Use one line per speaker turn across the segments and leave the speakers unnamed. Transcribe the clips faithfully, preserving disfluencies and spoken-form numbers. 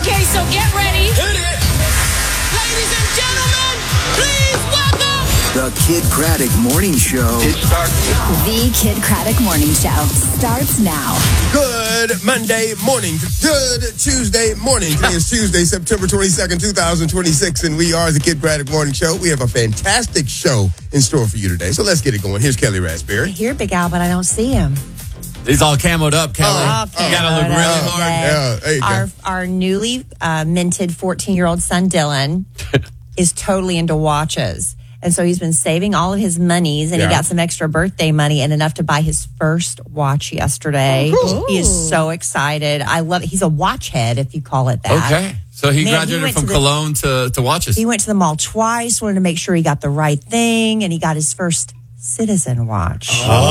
Okay, so get ready. Hit it. Ladies and gentlemen, please welcome
the Kid Craddock Morning Show.
It starts.
The Kid Craddock Morning Show starts now.
Good Monday morning. Good Tuesday morning. Today is Tuesday, September twenty-second, twenty twenty-six, and we are the Kid Craddock Morning Show. We have a fantastic show in store for you today, so let's get it going. Here's Kelly Raspberry.
I hear Big Al, but I don't see him.
He's all camoed up, Kelly.
Oh,
you gotta look really
okay.
hard.
Yeah, there you
our,
go.
our newly uh, minted fourteen-year-old son, Dylan, is totally into watches. And so he's been saving all of his monies, and
Yeah.
he got some extra birthday money and enough to buy his first watch yesterday.
Oh, cool.
He is so excited. I love it. He's a watch head, if you call it that.
Okay. So he
Man, he
graduated
went
from
to the-
Cologne to, to watches.
He went to the mall twice, wanted to make sure he got the right thing, and he got his first Citizen watch.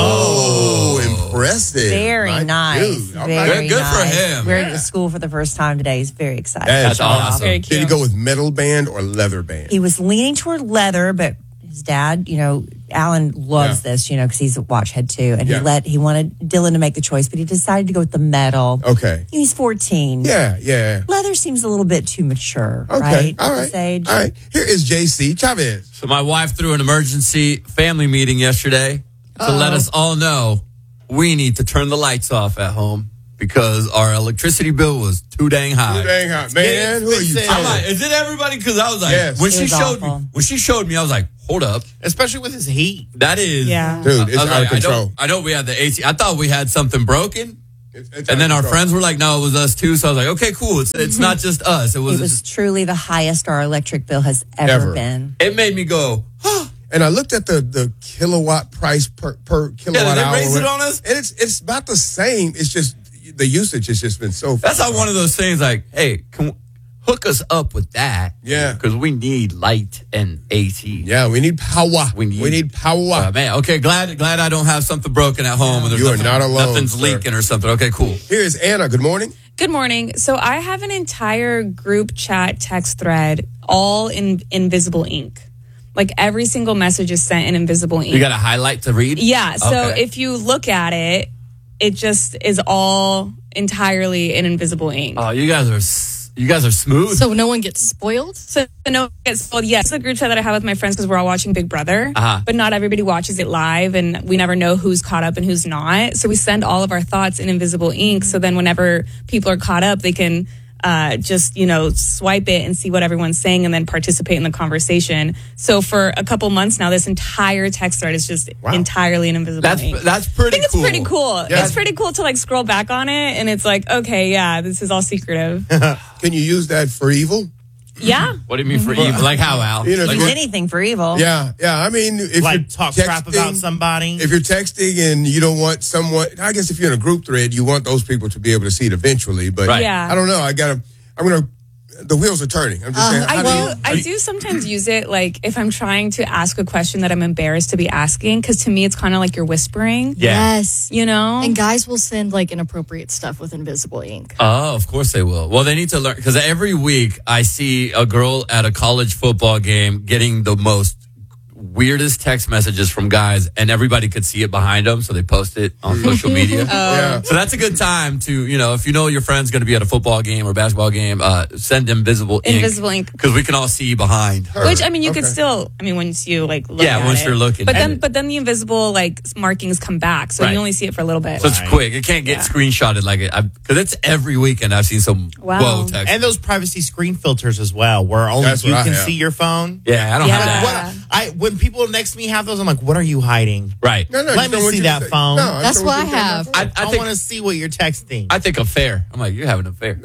Oh, impressive.
Very
My
nice.
dude. All
Very
right.
Good- good for
nice.
him.
Wearing
Yeah.
it to school for the first time today. He's very excited.
That's
That's awesome.
Very
Did
cute.
he go with metal band or leather band?
He was leaning toward leather, but his dad, you know, Alan loves
Yeah.
this, you know, because he's a watch head too, and
Yeah.
he let he wanted Dylan to make the choice, but he decided to go with the metal.
Okay.
He's fourteen.
Yeah, yeah.
Leather seems a little bit too mature,
Okay.
right?
All
at
right.
this age.
All right. Here is J C Chavez.
So my wife threw an emergency family meeting yesterday to let us all know we need to turn the lights off at home because our electricity bill was too dang high.
Too dang hot. Man, who are you
I'm
telling?
like, is it everybody? Because I was like,
Yes.
when
It
she
was
showed
awful.
me, when she showed me, I was like, hold up,
Especially with his heat.
that is,
Yeah.
Dude, it's
I was
out
like,
of control.
I know, I know we had the A C. I thought we had something broken.
It's- it's out
And then
of
our
control.
friends were like, no, it was us too. So I was like, okay, cool. It's it's not just us. It was.
It was truly the highest our electric bill has ever,
Ever.
been.
it made me go, huh.
And I looked at the, the kilowatt price per, per kilowatt
they
hour.
raised it on us?
And it's it's about the same. It's just the usage has just been so
That's not one of those things like, hey, can we hook us up with that?
Yeah.
Because we need light and A C.
Yeah, we need power.
We
We
need-
need, power.
Uh, man, okay, glad glad I don't have something broken at home and there's
You are
nothing,
not alone,
nothing's
sir.
leaking or something. Okay, cool.
Here is Anna. Good morning.
Good morning. So I have an entire group chat text thread all in invisible ink. Like every single message is sent in invisible ink.
You got a highlight to read?
Yeah. So
Okay.
if you look at it, it just is all entirely in invisible ink.
Oh, you guys are s- you guys are smooth.
So no one gets spoiled?
So no, it's well, yes, it's a group chat that I have with my friends because we're all watching Big Brother.
Uh-huh.
But not everybody watches it live, and we never know who's caught up and who's not. So we send all of our thoughts in invisible ink. So then, whenever people are caught up, they can uh, just you know swipe it and see what everyone's saying, and then participate in the conversation. So for a couple months now, this entire text thread is just
Wow.
entirely in invisible
that's
ink.
that's
I
pretty
think it's
cool.
pretty cool.
Yeah.
It's pretty cool to like scroll back on it, and it's like, okay, yeah, this is all secretive.
Can you use that for evil?
Yeah.
What do you mean for evil? Like how, Al?
You know,
Like,
if
Use
we're-
anything for evil.
Yeah, yeah. I mean, if
Like
you're
talk
texting,
crap about somebody.
If you're texting and you don't want someone, I guess if you're in a group thread, you want those people to be able to see it eventually. But
Right.
Yeah.
I don't know. I gotta. I'm gonna. The wheels are turning. I'm just saying.
I
how
do.
you-
I do sometimes use it like if I'm trying to ask a question that I'm embarrassed to be asking, because to me it's kind of like you're whispering.
Yeah.
Yes.
You know.
And guys will send like inappropriate stuff with invisible ink.
Oh, of course they will. Well, they need to learn because every week I see a girl at a college football game getting the most weirdest text messages from guys, and everybody could see it behind them, so they post it on social media.
Yeah.
So that's a good time to, you know, if you know your friend's going to be at a football game or basketball game, uh, send invisible ink.
Invisible ink.
Because we can all see behind her.
Which I mean, you could
Okay.
still. I mean, once you like look
Yeah,
at
once
it.
you're looking.
But then,
And-
but then the invisible like markings come back, so
Right.
you only see it for a little bit.
So it's quick. It can't get
Yeah.
screenshotted like it. Because it's every weekend I've seen some
Wow.
whoa text.
And those privacy screen filters as well, where only
That's
you
what I
can
have.
see your phone.
yeah, I don't
Yeah.
have that.
What I when people next to me have those, I'm like, what are you hiding?
Right.
No, no,
Let
you
me
don't want
see
you to
that
say-
phone.
No, I
That's
don't
what
want
I
you to say
have.
my phone.
I,
I,
I think
want to see what you're texting.
I think affair. I'm like, you're having an affair.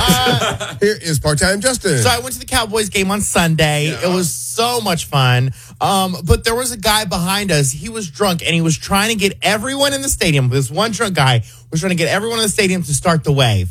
Here is part-time Justin.
So I went to the Cowboys game on Sunday.
Yeah.
It was so much fun. Um, but there was a guy behind us. He was drunk and he was trying to get everyone in the stadium. This one drunk guy was trying to get everyone in the stadium to start the wave.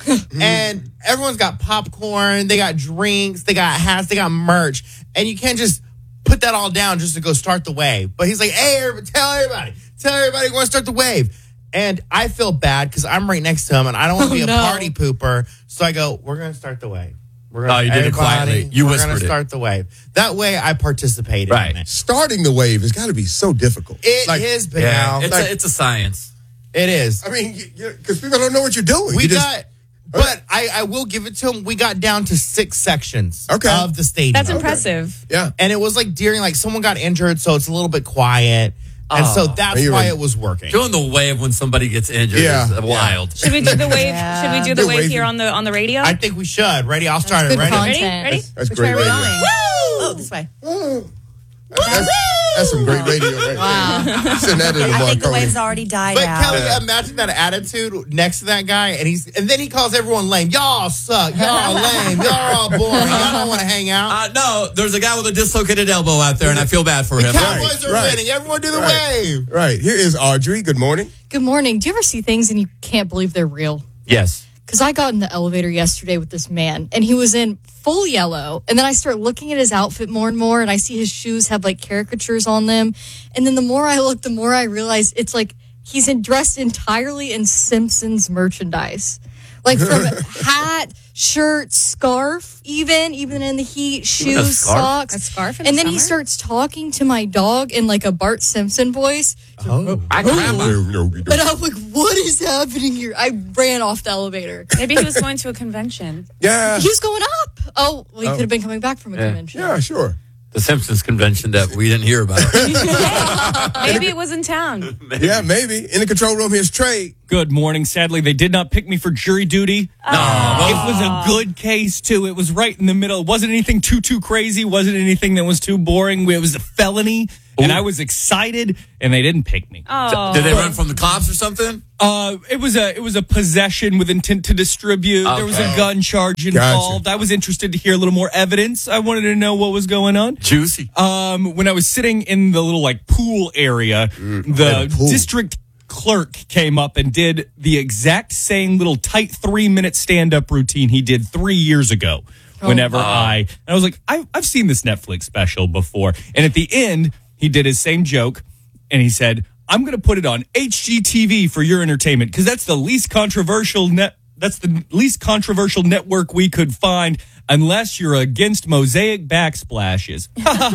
And everyone's got popcorn, they got drinks, they got hats, they got merch. And you can't just put that all down just to go start the wave. But he's like, hey, everybody, tell everybody, tell everybody go and start the wave. And I feel bad because I'm right next to him and I don't want to
Oh,
be a
no.
party pooper. So I go, we're going to start the wave. We're
Oh, you did it
everybody,
quietly. You
we're
whispered
gonna
it.
start the wave. That way I participated
Right.
in it.
Starting the wave has got to be so difficult.
It
Like,
is, Big
Yeah,
Al.
it's,
Like-
a, it's a science.
It is.
I mean, because people don't know what you're doing.
We
You just-
got But I, I will give it to him. We got down to six sections
Okay.
of the stadium.
That's impressive.
Yeah.
And it was like during, like, someone got injured, so it's a little bit quiet. And so that's
You're
why
right.
it was working.
Doing the wave when somebody gets injured
Yeah.
is wild.
Should we do the wave?
Yeah.
Should we do the
Good
wave
waving.
here on the on the radio?
I think we should. Ready? I'll start it.
good
Ready?
content.
Ready? Ready?
That's
Which
great
way are we
radio.
going? Oh, this way.
That's, that's some great radio right there. Send that in the
I think the
Marconi.
waves already died
But
out.
Kelly, imagine that attitude next to that guy, and he's and then he calls everyone lame. Y'all suck. Y'all lame. Y'all all boring. Y'all don't want to hang out.
Uh, no, there's a guy with a dislocated elbow out there, and I feel bad for
The
him.
Cowboys are
right.
winning. Everyone do the
Right.
wave.
Right. Here is Audrey. Good morning.
Good morning. Do you ever see things and you can't believe they're real?
Yes.
Because I got in the elevator yesterday with this man, and he was in full yellow. And then I start looking at his outfit more and more, and I see his shoes have like caricatures on them. And then the more I look, the more I realize it's like he's in, dressed entirely in Simpsons merchandise. Like from hat, shirt, scarf, even, even in the heat, shoes,
scarf?
socks.
A scarf in
and
the
then he
summer?
starts talking to my dog in like a Bart Simpson voice.
Oh.
I grandma.
And I'm like, what is happening here? I ran off the elevator.
Maybe he was going to a convention.
Yeah.
He was going up. Oh, well, he could have been coming back from a convention.
Yeah, sure.
The Simpsons convention that we didn't hear about.
Maybe it was in town.
Yeah, maybe. In the control room, here's Trey.
Good morning. Sadly, they did not pick me for jury duty.
No.
It was a good case, too. It was right in the middle. It wasn't anything too, too crazy. Wasn't anything that was too boring. It was a felony, and I was excited, and they didn't pick me.
Oh,
Did they run from the cops or something?
Uh, it was a it was a possession with intent to distribute. There was a
Okay.
gun charge involved. I was interested to hear a little more evidence. I wanted to know what was going on.
Juicy.
Um, when I was sitting in the little like pool area, the
pool.
district clerk came up and did the exact same little tight three minute stand up routine he did three years ago. Whenever I, and I was like, I, I've seen this Netflix special before. And at the end, he did his same joke, and he said, "I'm going to put it on H G T V for your entertainment because that's the least controversial net. That's the least controversial network we could find, unless you're against mosaic backsplashes."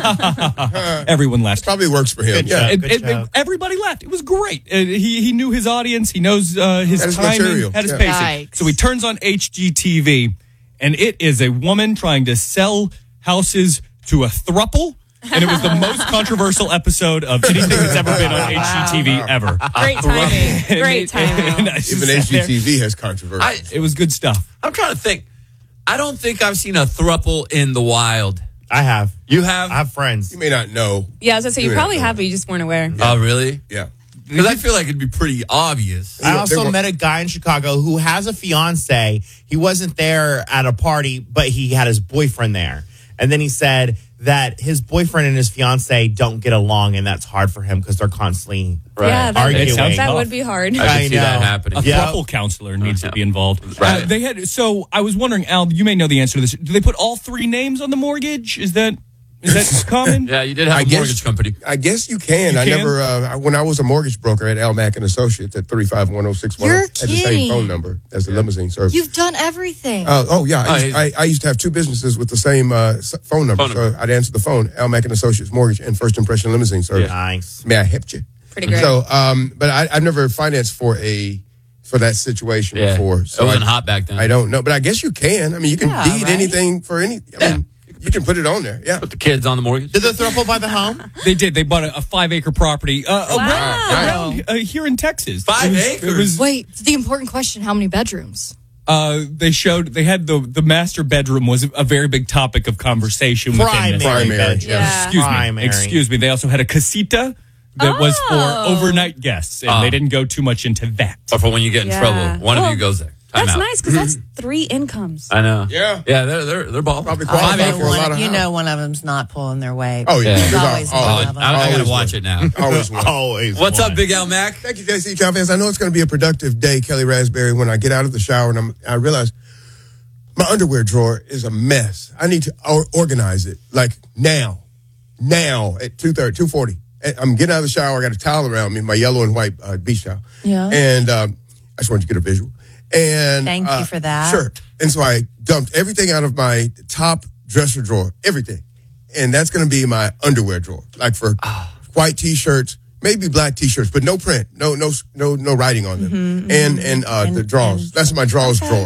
Everyone laughed.
Probably works for him.
Good
Yeah.
job.
It-
Good
it-
job.
everybody laughed. It was great. Uh, he he knew his audience. He knows uh, his
Had his
timing,
material.
had his
Yeah.
pacing.
Yikes.
So he turns on H G T V, and it is a woman trying to sell houses to a throuple. And it was the most controversial episode of anything that's ever been on H G T V ever.
great timing. Great
And
timing.
I just
Even
sat there.
H G T V has controversy.
I,
It was good stuff.
I'm trying to think. I don't think I've seen a thruple in the wild.
I have.
You have?
I have friends.
you may not know.
Yeah, I was gonna say you
Yeah.
probably have, but you just weren't aware.
Oh, really?
Yeah.
Because I feel like it'd be pretty obvious.
I
They
also
were-
met a guy in Chicago who has a fiance. He wasn't there at a party, but he had his boyfriend there. And then he said that his boyfriend and his fiance don't get along, and that's hard for him because they're constantly
Yeah, that,
arguing.
It sounds
that
tough.
would be hard.
I
I
can see that
know.
happening.
A
Yeah.
throuple counselor needs to be involved.
Right.
Uh, they had so I was wondering, Al, you may know the answer to this. Do they put all three names on the mortgage? Is that is that common?
Yeah, you did have
I
a
guess-
mortgage company.
I guess you can.
You
I
can?
never, uh, when I was a mortgage broker at Al Mack and Associates at three five one oh six one,
You're
had the same
kidding.
phone number as the limousine service.
You've done everything.
Uh, oh yeah,
Oh,
I, used,
he's-
I, I used to have two businesses with the same uh, s- phone number,
Phone
so
number.
I'd answer the phone. Al Mack and Associates Mortgage and First Impression Limousine Service.
Nice.
May I help you?
Pretty great.
So, um, but I, I've never financed for a for that situation
Yeah.
before. So
it wasn't
I,
hot back then.
I don't know, but I guess you can. I mean, you can
Yeah,
deed
right?
anything for any. I mean, you can put it on there. Yeah.
Put the kids on the mortgage.
Did the throuple buy the home?
They did. They bought a, a five acre property uh, around, around uh, here in Texas.
Five
It was-
acres?
It was,
Wait, the important question: how many bedrooms?
uh, they showed they had the the master bedroom was a very big topic of conversation. within
Primary.
this.
Primary.
bedroom.
Yeah.
Excuse
Primary.
me. Excuse me. They also had a casita that was
Oh.
for overnight guests, and
Ah.
they didn't go too much into that.
Or for when you get in
Yeah.
trouble. One of
Well,
you goes there. Time
That's
out.
nice because that's three incomes.
I know.
Yeah.
Yeah, they're they're they're ball.
Probably
Oh,
qualify
you
for
know
a
one-
lot of
you
house.
know one of them's not pulling their weight.
Oh yeah.
Yeah.
There's
There's
al-
always
Oh,
one
I,
of them.
I gotta
Always
watch
one.
it now.
Always one.
Always.
What's
one.
up, Big Al Mac?
Thank you, J C Chow fans. I know it's going to be a productive day, Kelly Raspberry, when I get out of the shower and I'm, I realize my underwear drawer is a mess. I need to or- organize it, like now, now at two thirty, two forty. I'm getting out of the shower. I got a towel around me, my yellow and white uh, beach towel.
Yeah.
And um, I just wanted to get a visual. And
Thank you
uh,
for that.
Sure. And so I dumped everything out of my top dresser drawer, everything. And that's going to be my underwear drawer, like for white t-shirts, maybe black t-shirts, but no print, no no no no writing on them, and and uh,
And-
the drawers.
and-
That's my drawers
Okay.
drawer.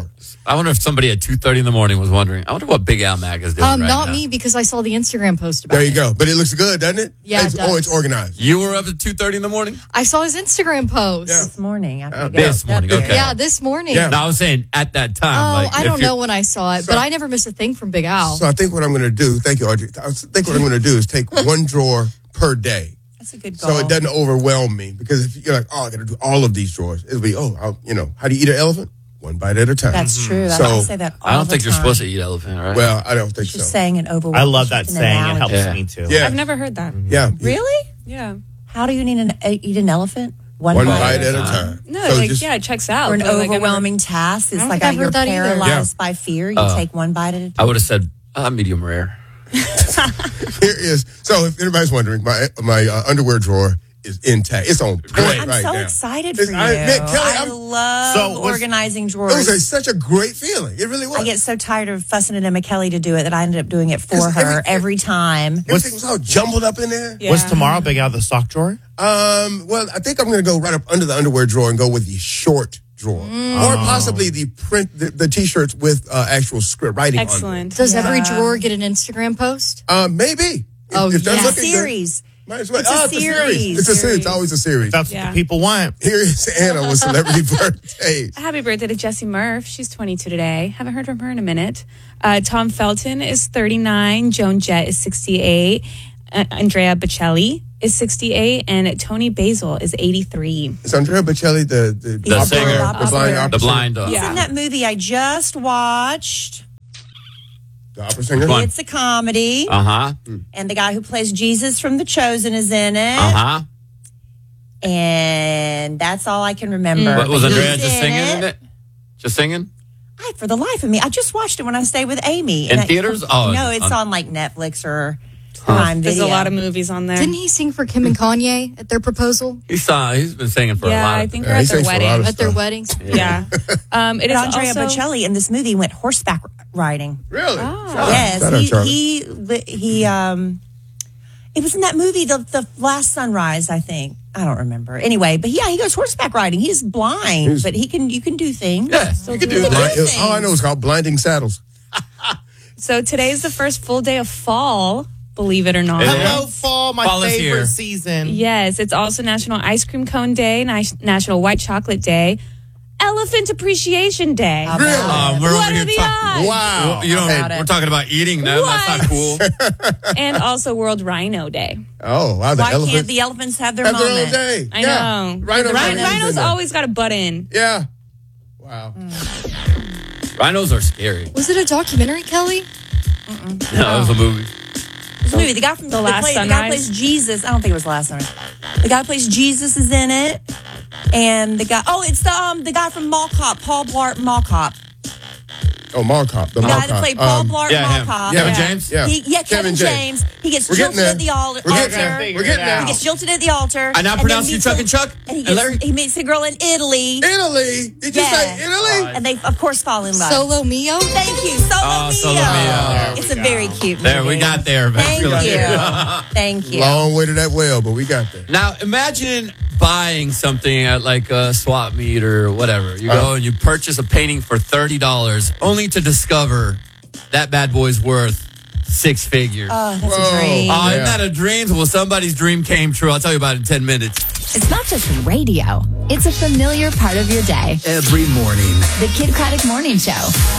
I wonder if somebody at two thirty in the morning was wondering, I wonder what Big Al Mac is doing
Um,
right
not
now.
me because I saw the Instagram post about
There you
it.
go. But it looks good, doesn't it?
Yeah, it
It's,
does.
Oh, it's organized.
You were up at two thirty in the morning?
I saw his Instagram post.
Yeah.
This morning. After
Uh,
we got
This
up
morning,
there.
okay.
Yeah, this morning.
Yeah.
No, I was saying at that time.
Oh,
like,
I
if
don't
you're-
know when I saw it, but I never missed a thing from Big Al.
So I think what I'm going to do, thank you, Audrey. I think what I'm going to do is take one drawer per day.
That's a good goal.
So it doesn't overwhelm me. Because if you're like, oh, I got to do all of these drawers, it'll be, oh, I'll, you know, how do you eat an elephant? One bite at a time.
That's true. I
So-
say that all
I don't
the
think
time.
you're supposed to eat elephant, right?
Well, I don't think
Just
so.
saying an overwhelming.
I love that
an
saying. It
analogy.
helps
Yeah.
me too.
Yeah.
I've never heard that.
Yeah.
Really?
Yeah.
How do you need an, uh, eat an elephant? One,
One
bite,
bite at a time.
No,
So
like,
just-
yeah, it checks out.
Or an
but, like, I've never-
overwhelming task. It's
don't
like
think I've
you're
heard that either.
paralyzed by fear. You take one bite at a time.
I would have said uh, medium rare.
Here is, so if anybody's wondering, my my uh, underwear drawer is intact. It's on point
I'm
right
so
now.
excited for
It's-
you.
I admit, Kelly,
I
I'm-
love
So was-
organizing
It
drawers.
was a, such a great feeling. It really was.
I get so tired of fussing at Emma Kelly to do it that I ended up doing it for
'Cause
her
every-
every time.
Everything was all jumbled up in there.
Yeah.
Was tomorrow Big Al the sock drawer?
Um, well, I think I'm going to go right up under the underwear drawer and go with the short drawer, or possibly the print, the, the t-shirts with uh, actual script writing on
Excellent.
Does every
Yeah.
drawer get an Instagram post?
them. Um, maybe.
Oh,
if they're
yeah.
looking good,
Series.
might as well.
It's a
Oh,
series.
It's a series. It's always a series.
That's
Yeah.
what the people want.
Here is Anna with celebrity birthdays.
Happy birthday to Jessie Murph. She's twenty-two today. Haven't heard from her in a minute. Uh, Tom Felton is thirty-nine. Joan Jett is sixty-eight. Uh, Andrea Bocelli is sixty-eight. And Tony Basil is eighty-three.
Is Andrea Bocelli the the,
The
opera-
singer.
the blind opera
The
singer?
blind dog.
He's
Yeah.
in that movie I just watched.
The opera singer.
Fun.
It's a comedy.
Uh huh.
And the guy who plays Jesus from The Chosen is in it.
Uh huh.
And that's all I can remember.
What was
But
Andrea
he's
just
in
singing
it.
in it? Just singing?
I, for the life of me, I just watched it when I stayed with Amy.
In
And I-
theaters? Oh,
no, it's
on-
on like Netflix or Prime
There's
Video.
a lot of movies on there.
Didn't he sing for Kim and Kanye at their proposal?
He saw. He's been singing for a
yeah,
lot.
I
Of
think
Yeah,
we're
he
at their
sings for a lot
wedding.
of
At their
stuff.
weddings?
Yeah. Um, it
But
is
Andrea
also,
Bocelli in this movie went horseback riding.
Really?
Oh.
Yes,
Shout out,
he
Charlie.
he li- he um, it was in that movie, the the Last Sunrise, I think. I don't remember. Anyway, but yeah, he goes horseback riding. He's blind,
He's-
but he can you can do things.
Yeah,
Still
you can
do
do
it.
that.
Blind- all I know is called Blinding Saddles.
So today is the first full day of fall, believe it or not.
It is.
Hello, fall, my
Fall is
favorite
here.
season.
Yes, it's also National Ice Cream Cone Day, Ni- National White Chocolate Day, Elephant Appreciation Day.
How
Really?
about
Um,
it?
we're
What
over
are
here
the
talking.
odds?
Wow.
You know,
About it.
we're talking about eating them. That's not cool.
And also World Rhino Day.
Oh, wow. The
Why
elephant.
can't the elephants have their
have their
moment?
own day.
I
yeah.
know.
Rhino,
Rhino,
rhinos
rhinos
in there.
always got a butt in.
Yeah. Wow.
Rhinos are scary.
Was it a documentary, Kelly?
No, it was a movie.
This movie, the guy from
The
the,
Last
play, the guy
Sunrise?
who plays Jesus. I don't think it was Last Sunrise. The guy who plays Jesus is in it, and the guy. Oh, it's the um the guy from Mall Cop, Paul Blart Mall Cop.
Oh, Mall Cop. The
The
Mall
guy that
Cop.
played Paul
Um,
Blart
yeah,
Mall
him.
Cop.
Kevin
Yeah.
James?
Yeah.
He, yeah, Kevin,
Kevin
James.
James.
He gets
We're getting
jilted
there.
at the al-
We're getting there.
altar.
Figure
We're
it
getting there.
out.
He gets jilted at the altar.
I now
and
pronounce
then
you
meets
Chuck
a-
and Chuck
And he,
and
gets,
Larry?
he meets a girl in Italy.
Italy. Did you
Yeah.
say Italy?
And they, of course, fall in love.
Solo Mio?
Thank you. Solo
Oh,
Mio.
Solo Mio.
It's a very cute movie.
There, we got there.
Thank
eventually.
you. Thank you.
Long way to that well, but we got there.
Now, imagine buying something at like a swap meet or whatever. You go
Uh.
and you purchase a painting for thirty dollars only to discover that bad boy's worth six figures.
Oh, that's
Whoa.
a dream.
Oh,
Yeah.
isn't that a dream? Well, somebody's dream came true. I'll tell you about it in ten minutes.
It's not just radio, it's a familiar part of your day.
Every morning.
The Kid Craddock Morning Show.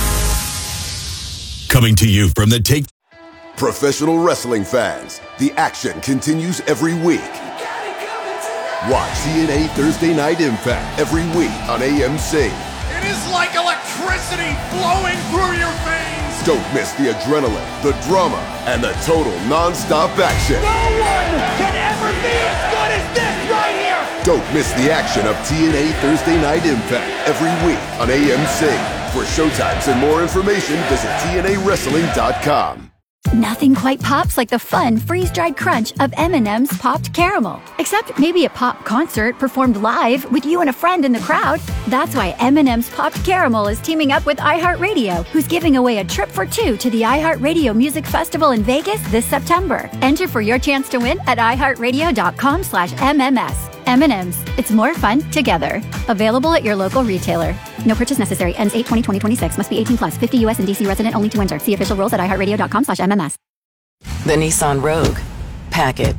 Coming to you from the Take.
Professional wrestling fans, the action continues every week. Watch T N A Thursday Night Impact every week on A M C.
It is like electricity flowing through your veins.
Don't miss the adrenaline, the drama, and the total non-stop action.
No one can ever be as good as this right here.
Don't miss the action of T N A Thursday Night Impact every week on A M C. For showtimes and more information, visit T N A wrestling dot com.
Nothing quite pops like the fun freeze-dried crunch of M and M's Popped Caramel. Except maybe a pop concert performed live with you and a friend in the crowd. That's why M and M's Popped Caramel is teaming up with iHeartRadio, who's giving away a trip for two to the iHeartRadio Music Festival in Vegas this September. Enter for your chance to win at iHeartRadio.com slash MMS. M and M's. It's more fun together. Available at your local retailer. No purchase necessary. Ends eight twenty twenty twenty-six. Must be eighteen plus. fifty U S and D C resident only to enter. See official rules at i heart radio dot com slash M M S.
The Nissan Rogue. Pack it.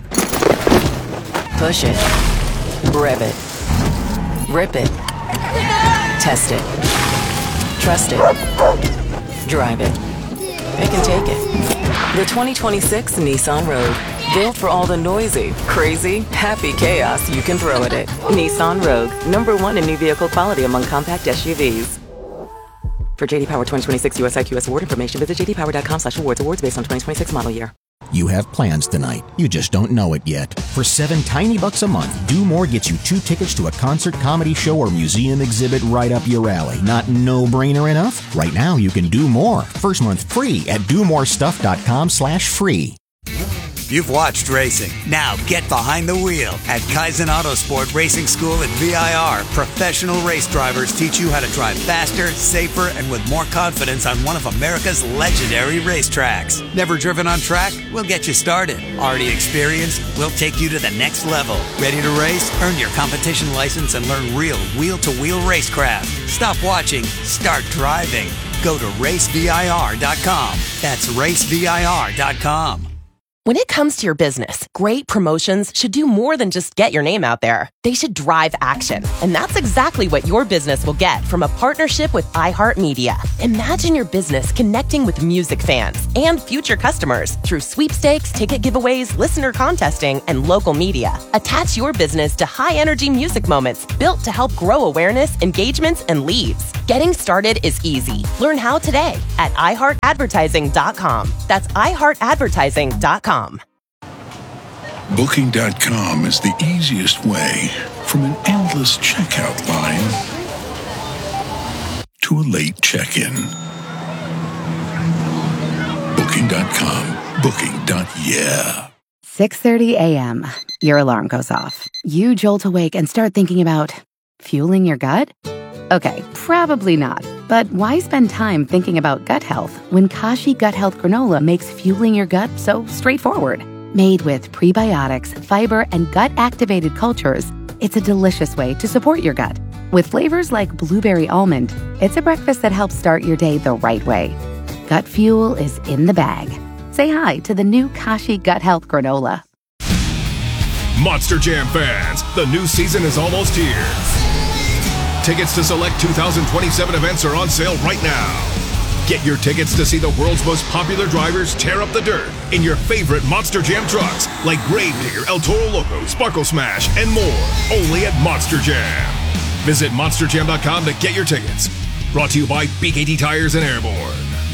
Push it. Rev it. Rip it. Test it. Trust it. Drive it. It can take it. The twenty twenty-six Nissan Rogue. Built for all the noisy, crazy, happy chaos you can throw at it. Nissan Rogue. Number one in new vehicle quality among compact S U Vs. For J D Power twenty twenty-six U S I Q S award information, visit j d power dot com slash awards. Awards based on twenty twenty-six model year.
You have plans tonight. You just don't know it yet. For seven tiny bucks a month, Do More gets you two tickets to a concert, comedy show, or museum exhibit right up your alley. Not no-brainer enough? Right now, you can do more. First month free at do more stuff dot com slash free.
You've watched racing. Now get behind the wheel. At Kaizen Autosport Racing School at V I R, professional race drivers teach you how to drive faster, safer, and with more confidence on one of America's legendary racetracks. Never driven on track? We'll get you started. Already experienced? We'll take you to the next level. Ready to race? Earn your competition license and learn real wheel-to-wheel racecraft. Stop watching. Start driving. Go to race V I R dot com. That's race V I R dot com.
When it comes to your business, great promotions should do more than just get your name out there. They should drive action. And that's exactly what your business will get from a partnership with iHeartMedia. Imagine your business connecting with music fans and future customers through sweepstakes, ticket giveaways, listener contesting, and local media. Attach your business to high-energy music moments built to help grow awareness, engagements, and leads. Getting started is easy. Learn how today at i heart advertising dot com. That's i heart advertising dot com.
Booking dot com is the easiest way from an endless checkout line to a late check-in. Booking dot com. Booking. Yeah.
six thirty a.m. Your alarm goes off. You jolt awake and start thinking about fueling your gut? Okay, probably not. But why spend time thinking about gut health when Kashi Gut Health Granola makes fueling your gut so straightforward? Made with prebiotics, fiber, and gut-activated cultures, it's a delicious way to support your gut. With flavors like blueberry almond, it's a breakfast that helps start your day the right way. Gut fuel is in the bag. Say hi to the new Kashi Gut Health Granola.
Monster Jam fans, the new season is almost here. Tickets to select two thousand twenty-seven events are on sale right now. Get your tickets to see the world's most popular drivers tear up the dirt in your favorite Monster Jam trucks like Gravedigger, El Toro Loco, Sparkle Smash, and more. Only at Monster Jam. Visit monster jam dot com to get your tickets. Brought to you by B K T Tires and Airborne.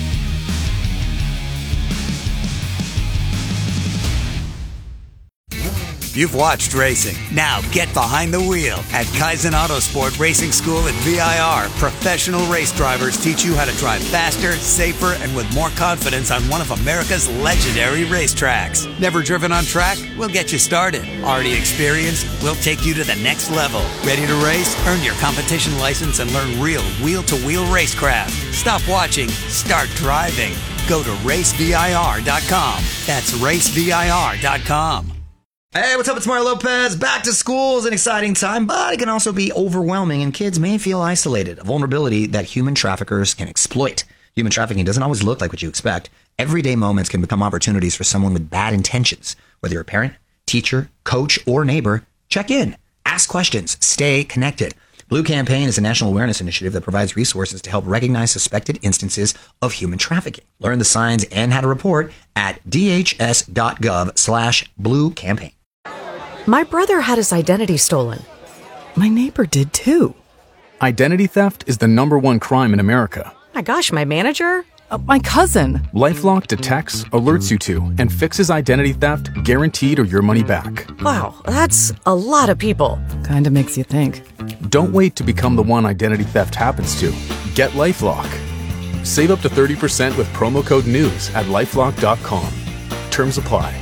You've watched racing. Now get behind the wheel. At Kaizen Autosport Racing School at V I R, professional race drivers teach you how to drive faster, safer, and with more confidence on one of America's legendary racetracks. Never driven on track? We'll get you started. Already experienced? We'll take you to the next level. Ready to race? Earn your competition license and learn real wheel-to-wheel racecraft. Stop watching. Start driving. Go to race V I R dot com. That's race V I R dot com.
Hey, what's up? It's Mario Lopez. Back to school is an exciting time, but it can also be overwhelming, and kids may feel isolated, a vulnerability that human traffickers can exploit. Human trafficking doesn't always look like what you expect. Everyday moments can become opportunities for someone with bad intentions. Whether you're a parent, teacher, coach, or neighbor, check in, ask questions, stay connected. Blue Campaign is a national awareness initiative that provides resources to help recognize suspected instances of human trafficking. Learn the signs and how to report at d h s dot gov slash blue campaign.
My brother had his identity stolen. My neighbor did too.
Identity theft is the number one crime in America.
My gosh, my manager? Uh, my cousin.
LifeLock detects, alerts you to, and fixes identity theft guaranteed or your money back.
Wow, that's a lot of people. Kinda makes you think.
Don't wait to become the one identity theft happens to. Get LifeLock. Save up to thirty percent with promo code NEWS at lifelock dot com. Terms apply.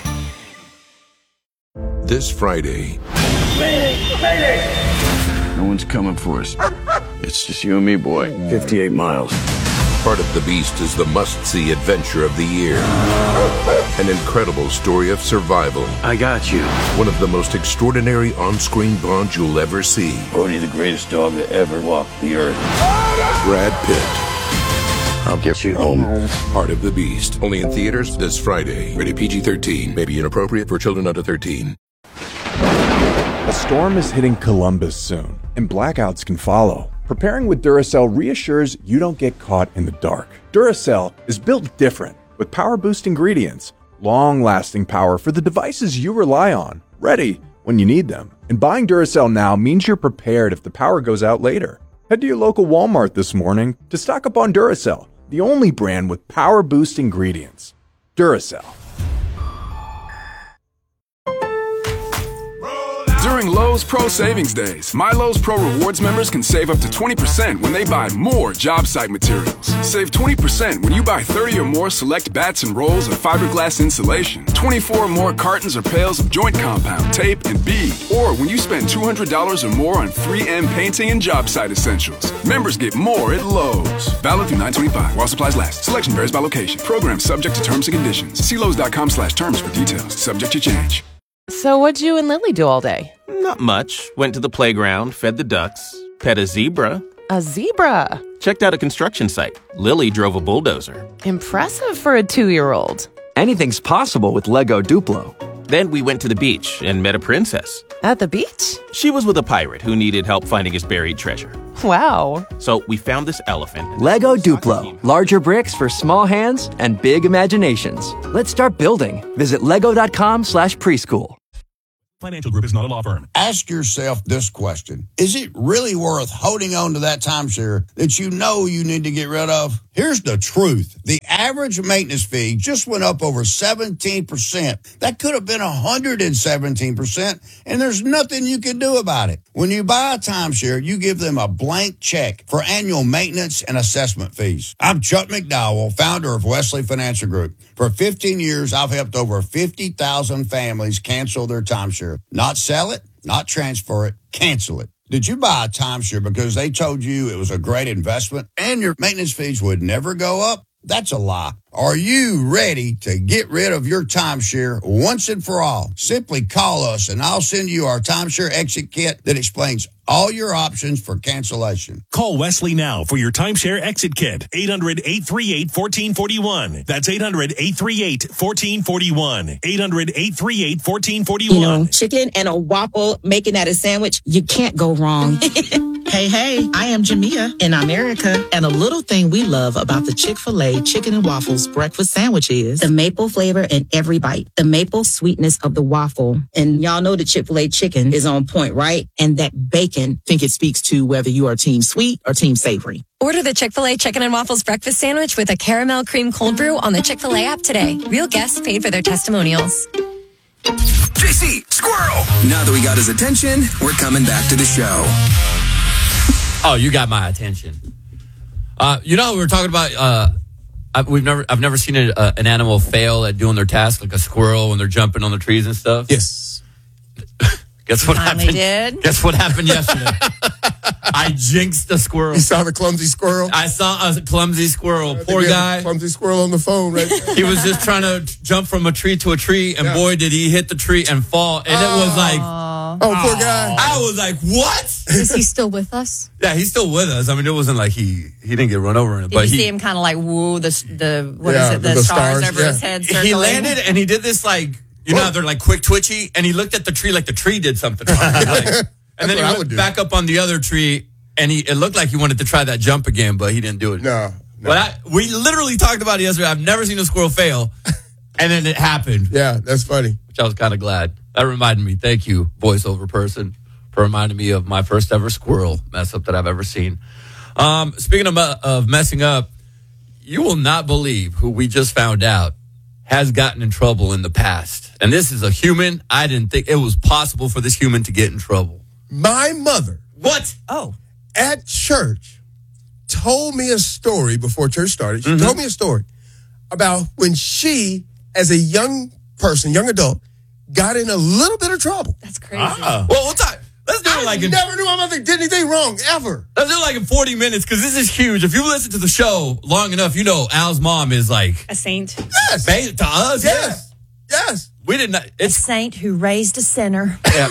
This Friday,
Mayday! Mayday! No one's coming for us. It's just you and me, boy. fifty-eight miles.
Part of the Beast is the must-see adventure of the year. An incredible story of survival.
I got you.
One of the most extraordinary on-screen bonds you'll ever see.
Only the greatest dog that ever walked the earth.
Brad Pitt.
I'll get you home.
Part of the Beast. Only in theaters this Friday. Rated P G thirteen. May be inappropriate for children under thirteen.
A storm is hitting Columbus soon, and blackouts can follow. Preparing with Duracell reassures you don't get caught in the dark. Duracell is built different, with power boost ingredients, long-lasting power for the devices you rely on, ready when you need them. And buying Duracell now means you're prepared if the power goes out later. Head to your local Walmart this morning to stock up on Duracell, the only brand with power boost ingredients. Duracell.
During Lowe's Pro Savings Days, My Lowe's Pro Rewards members can save up to twenty percent when they buy more job site materials. Save twenty percent when you buy thirty or more select bats and rolls of fiberglass insulation, twenty-four or more cartons or pails of joint compound, tape, and bead, or when you spend two hundred dollars or more on three M painting and job site essentials. Members get more at Lowe's. Valid through nine twenty-five while supplies last. Selection varies by location. Program subject to terms and conditions. See Lowe's.com slash terms for details. Subject to change.
So what'd you and Lily do all day?
Not much. Went to the playground, fed the ducks, pet a zebra.
A zebra?
Checked out a construction site. Lily drove a bulldozer.
Impressive for a two-year-old.
Anything's possible with Lego Duplo.
Then we went to the beach and met a princess.
At the beach?
She was with a pirate who needed help finding his buried treasure.
Wow.
So we found this elephant.
Lego Duplo. Larger bricks for small hands and big imaginations. Let's start building. Visit lego.com slash preschool.
Financial Group is not a law firm.
Ask yourself this question. Is it really worth holding on to that timeshare that you know you need to get rid of? Here's the truth. The average maintenance fee just went up over seventeen percent. That could have been one hundred seventeen percent, and there's nothing you can do about it. When you buy a timeshare, you give them a blank check for annual maintenance and assessment fees. I'm Chuck McDowell, founder of Wesley Financial Group. For fifteen years, I've helped over fifty thousand families cancel their timeshare. Not sell it, not transfer it, cancel it. Did you buy a timeshare because they told you it was a great investment and your maintenance fees would never go up? That's a lie. Are you ready to get rid of your timeshare once and for all? Simply call us and I'll send you our timeshare exit kit that explains all your options for cancellation.
Call Wesley now for your timeshare exit kit. eight hundred, eight three eight, one four four one. That's eight hundred, eight three eight, one four four one. eight hundred, eight three eight, one four four one.
You know, chicken and a waffle, making that a sandwich, you can't go wrong.
Hey, hey, I am Jamia in America, and a little thing we love about the Chick-fil-A Chicken and Waffles breakfast sandwich is
the maple flavor in every bite, the maple sweetness of the waffle. And y'all know the Chick-fil-A chicken is on point, right? And that bacon.
Think it speaks to whether you are team sweet or team savory.
Order the Chick-fil-A Chicken and Waffles breakfast sandwich with a caramel cream cold brew on the Chick-fil-A app today. Real guests paid for their testimonials.
J C, squirrel! Now that we got his attention, we're coming back to the show.
Oh, you got my attention. Uh, you know, we were talking about. Uh, I, we've never, I've never seen a, uh, an animal fail at doing their task, like a squirrel when they're jumping on the trees and stuff.
Yes.
Guess what
Finally
happened?
did.
Guess what happened yesterday? I jinxed a squirrel.
You saw the clumsy squirrel?
I saw a clumsy squirrel. Poor guy.
Clumsy squirrel on the phone, right?
He was just trying to jump from a tree to a tree, and
Yeah.
boy, did he hit the tree and fall. And it was like,
oh, poor guy.
I was like, what?
Is he still with us?
Yeah, he's still with us. I mean, it wasn't like he he didn't get run over.
Did
but
you
he,
see him kind of like woo the the what is
Yeah,
it the,
the
stars,
stars,
over
yeah.
his head? Circling?
he landed and he did this like, you know, how they're like quick twitchy, and he looked at the tree like the tree did something wrong. Like, and then
what I
he
would
went
do.
back up on the other tree, and he it looked like he wanted to try that jump again, but he didn't do it.
No. no.
But I, we literally talked about it yesterday. I've never seen a squirrel fail, and then it happened.
Yeah, that's funny.
Which I was kind of glad. That reminded me. Thank you, voiceover person, for reminding me of my first ever squirrel mess up that I've ever seen. Um, speaking of, of messing up, you will not believe who we just found out has gotten in trouble in the past. And this is a human. I didn't think it was possible for this human to get in trouble.
My mother.
What?
Oh.
At church told me a story before church started. She
Mhm.
told me a story about when she, as a young person, young adult, got in a little bit of trouble.
That's crazy.
Ah. Well, we'll talk. Let's do it like in,
never knew I did anything wrong, ever.
Let's do it like in forty minutes, because this is huge. If you listen to the show long enough, you know Al's mom is like...
A saint.
Yes.
Ba- to us,
yes. Yes.
We did not... It's
a saint who raised a sinner.
Yeah.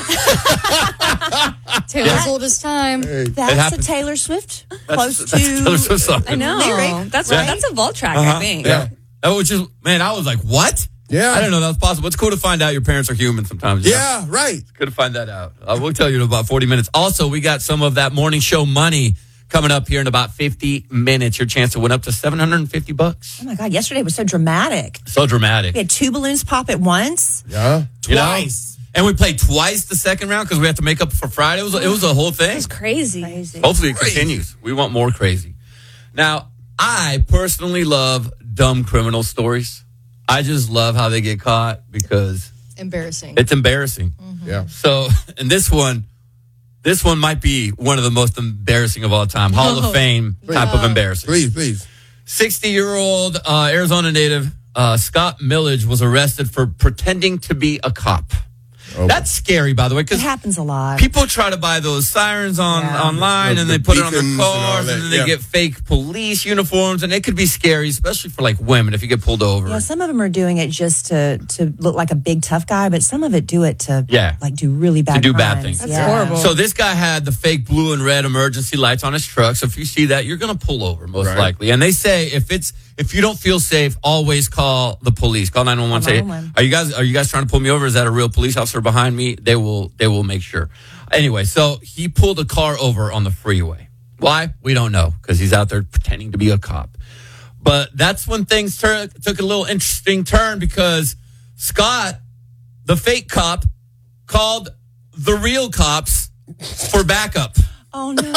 Taylor's
Yeah.
oldest time.
That's a Taylor Swift. Close
that's
to...
a Taylor Swift song.
I know.
Lyric,
That's
Yeah.
that's a vault track,
Uh-huh.
I think.
Yeah. That was just... Man, I was like, what?
Yeah.
I didn't know that was possible. It's cool to find out your parents are human sometimes. you know?
Yeah, right.
It's good to find that out. I will tell you in about forty minutes. Also, we got some of that morning show money coming up here in about fifty minutes. Your chance to win up to seven hundred fifty bucks.
Oh my God, yesterday was so dramatic.
So dramatic.
We had two balloons pop at once.
Yeah.
You know? And we played twice the second round because we had to make up for Friday. It was, it was a whole thing.
It's crazy.
Crazy.
Hopefully it continues. We want more crazy. Now, I personally love dumb criminal stories. I just love how they get caught because
Embarrassing.
it's embarrassing.
Yeah.
So, and this one, this one might be one of the most embarrassing of all time. Hall
No.
of Fame type of embarrassing.
Please, please.
sixty-year-old uh, Arizona native uh, Scott Millage was arrested for pretending to be a cop.
Oh.
That's scary, by the way,
It
because
happens a lot.
people try to buy those sirens on
Yeah.
online,
The-
and
the
they put it on
beacons
their
and all
cars,
that,
and then they
yeah.
get fake police uniforms, and it could be scary, especially for like women if you get pulled over.
Yeah, some of them are doing it just to to look like a big tough guy, but some of it do it to
Yeah.
like do really bad
to do bad
crimes.
things.
That's
Yeah.
horrible.
So this guy had the fake blue and red emergency lights on his truck. So if you see that, you're going to pull over most
Right.
likely. And they say if it's if you don't feel safe, always call the police. Call nine one one. Say,
nine one one.
are you guys are you guys trying to pull me over? Is that a real police officer behind me? They will they will make sure. Anyway, so he pulled a car over on the freeway. Why? We don't know because he's out there pretending to be a cop. But that's when things tur- took a little interesting turn because Scott, the fake cop, called the real cops for backup.
Oh no.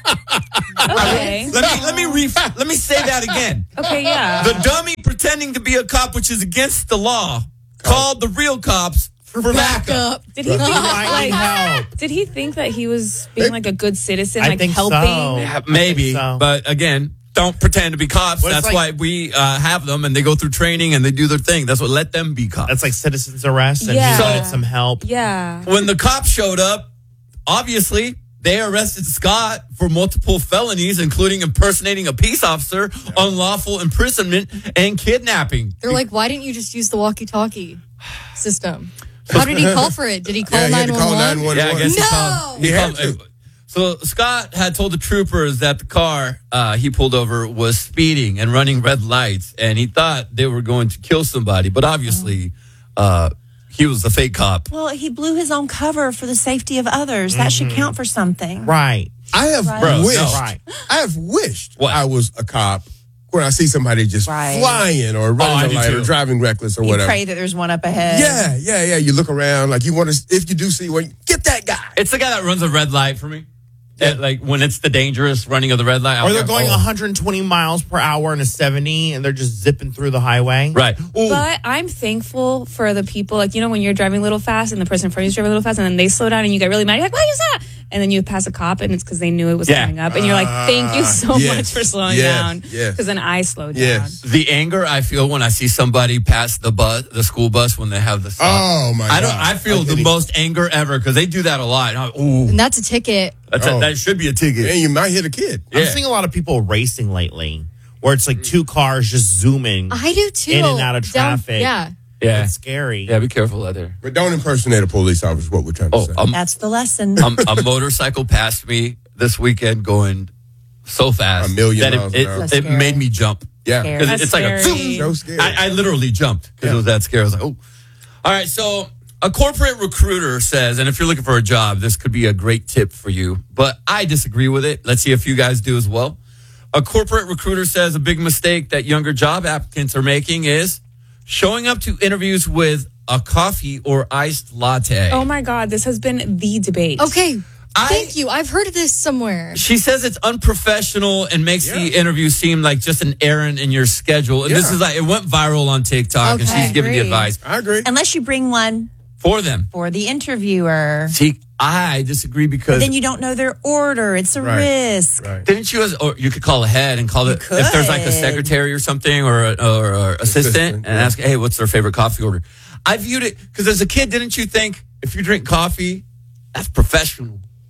Okay.
Let me let me re- let me say that again.
Okay, yeah.
The dummy pretending to be a cop, which is against the law, called the real cops for, backup.
Did he think
might
like,
need help.
did he think that he was being like a good citizen,
I
like
think so.
helping?
Yeah, maybe,
so.
but again, don't pretend to be cops.
Well, it's
That's
like-
why we uh, have them, and they go through training and they do their thing. That's what let them be cops.
That's like citizens arrest, and
Yeah.
he wanted some help.
Yeah.
When the cops showed up, obviously they arrested Scott for multiple felonies, including impersonating a peace officer, unlawful imprisonment, and kidnapping.
They're like, why didn't you just use the walkie-talkie system? How did he call for it? Did he call
Yeah, he had to call
nine one one?
Yeah, I guess he
No!
called. He
He had
called so Scott had told the troopers that the car uh, he pulled over was speeding and running red lights, and he thought they were going to kill somebody. But obviously, uh, he was a fake cop.
Well, he blew his own cover for the safety of others. That should count for something.
Right.
I have
Right.
Bro,
wished.
no.
Right.
I have wished
What?
I was a cop when I see somebody just
Right.
flying or
I
running
do
a light or
too.
driving reckless or
You
whatever.
pray that there's one up ahead.
Yeah, yeah, yeah. You look around like you want to. If you do see one, get that guy.
It's the guy that runs a red light for me. Yeah, like when it's the dangerous running of the red light.
Or they're
I'm
going
oh.
one hundred twenty miles per hour in a seventy, and they're just zipping through the highway.
Right. Ooh.
But I'm thankful for the people, like, you know, when you're driving a little fast and the person in front of you is driving a little fast and then they slow down and you get really mad. You're like, why is that? And then you pass a cop and it's because they knew it was
Yeah.
coming up. And you're like, thank you so
yes,
much for slowing
yes,
down.
yes.
Because then I slowed
Yes.
The anger I feel when I see somebody pass the bus, the school bus when they have the stop.
Oh my
I don't.
God.
I feel
I
the
get it.
most anger ever because they do that a lot. And I- Ooh,
And that's a ticket.
that's a,
Oh.
that should be a ticket.
And you might hit a kid.
I'm
Yeah.
seeing a lot of people racing lately, where it's like two cars just zooming
I do too.
in and out of
Down-
traffic.
yeah.
Yeah,
It's scary.
yeah. Be careful out there.
But don't impersonate a police officer. Is what we're trying to
Oh,
say.
um,
That's the lesson.
um, a motorcycle passed me this weekend going so fast
A million
that
miles
it,
an hour.
it,
That's
it
scary.
made me jump.
yeah.
Scary.
Because
That's
it's like a
scary.
zoom.
So scary.
I, I literally jumped because it was that scary. I was like, oh. All right, so a corporate recruiter says, and if you're looking for a job, this could be a great tip for you, but I disagree with it. Let's see if you guys do as well. A corporate recruiter says a big mistake that younger job applicants are making is showing up to interviews with a coffee or iced latte.
Oh my God, this has been the debate.
Okay.
I-
Thank you. I've heard of this somewhere.
She says it's unprofessional and makes the interview seem like just an errand in your schedule. And this
Yeah.
is like, it went viral on TikTok, and
Okay.
she's giving the
Agree.
advice
I agree.
Unless you bring one
for them.
for the interviewer.
See, I disagree because
Then you don't know their order. It's a
Right.
risk.
Right.
didn't you, as, or you could call ahead and call it, if there's like a
could.
secretary or something or, a, or a assistant,
Assistant,
and
yeah.
ask, hey, what's their favorite coffee order? I viewed it, because as a kid, didn't you think if you drink coffee, that's professional?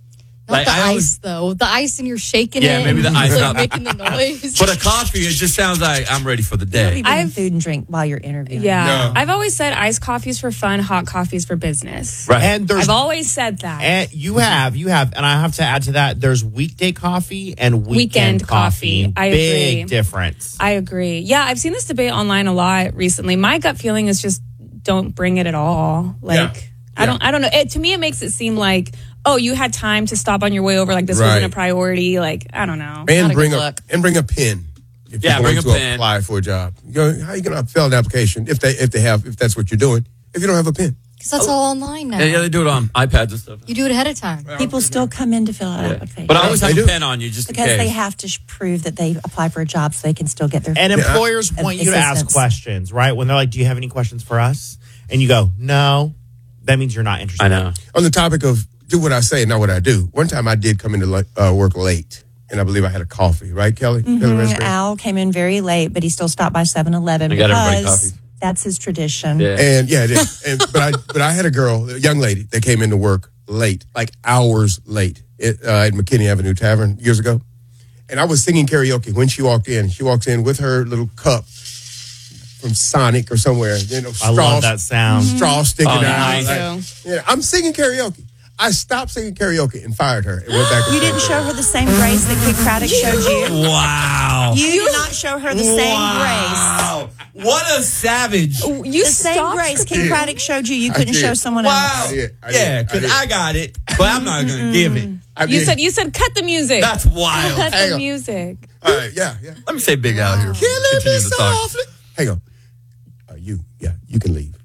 Not
Like,
the
I
ice,
always-
though. The ice and you're shaking
Yeah,
it.
maybe the
and
ice
like,
not-
making the noise.
But a coffee, it just sounds like I'm ready for the day.
I've food and drink while you're interviewing.
Yeah. I've always said iced coffee's for fun, hot coffee's for business.
Right. And there's
I've always said that.
And you have, you have, and I have to add to that. There's weekday coffee and weekend,
Weekend coffee. I
Big
agree.
difference.
I agree. Yeah, I've seen this debate online a lot recently. My gut feeling is just don't bring it at all. Like
Yeah.
I don't I don't know. It, to me it makes it seem like, oh, you had time to stop on your way over, like this
Right.
wasn't a priority. Like, I don't know.
And
Not
bring
good
a
look.
and bring a pen. If
Yeah,
you're
bring
going
a
to
pen.
apply for a job. You know, how are you going to fill an application if they if they have if that's what you're doing? If you don't have a pen,
Because that's all online now.
Yeah, yeah, they do it on iPads and stuff.
You do it ahead of time.
People still come in to fill out applications.
But I always have
They
a
do.
pen on you just
because
in
they
case.
have to sh- prove that they apply for a job so they can still get their
And employers
uh,
want you to ask
assistance.
questions, right? When they're like, "Do you have any questions for us?" And you go, "No," that means you're not interested.
I know.
on the topic of do what I say, not what I do. One time I did come into like, uh, work late, and I believe I had a coffee. Right, Kelly? Kelly
Mhm.
Raspberry?
Al came in very late, but he still stopped by seven eleven
They got everybody
because
coffee.
that's his tradition.
Yeah.
And yeah, it is. And, but I but I had a girl, a young lady, that came into work late, like hours late, it, uh, at McKinney Avenue Tavern years ago. And I was singing karaoke when she walked in. She walks in with her little cup from Sonic or somewhere. You know,
I love that sound.
Straw sticking
Oh,
out.
nice.
Like, yeah, I'm singing karaoke. I stopped singing karaoke and fired her and went back. to
You didn't
singing.
show her the same grace that Kid Craddock showed you.
Wow.
You did not show her the same
Wow. What a savage.
You
grace. The same
stopped-
grace Kid Craddock showed you. You
I
couldn't
did.
show someone
Wow.
else.
I did. I did.
Yeah,
I
because
did.
I, got it, but I'm not going to give it.
I
You
did.
said you said cut the music.
That's wild.
cut
Hang
the
on.
music.
All right, yeah, yeah.
Let me say Big Al here.
Killing me
Continue to talk.
softly. Hang on. Uh, you, yeah, you can leave.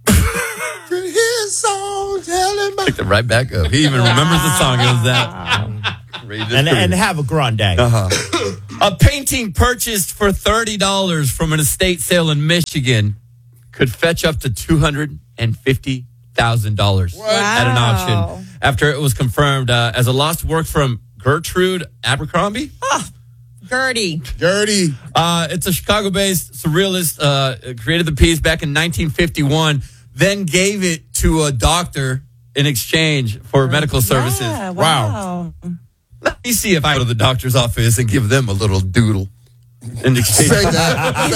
His song telling my.
Picked it right back up. He even remembers the song. It was that. Read this
And,
through.
and have a grande.
Uh-huh. A painting purchased for thirty dollars from an estate sale in Michigan could fetch up to two hundred fifty thousand dollars at an auction after it was confirmed uh, as a lost work from Gertrude Abercrombie.
Gertie.
Dirty.
Uh, it's a Chicago-based surrealist, uh, created the piece back in nineteen fifty-one, then gave it to a doctor in exchange for medical services.
Yeah, wow.
Let me see if I go to the doctor's office and give them a little doodle in exchange.
Say that.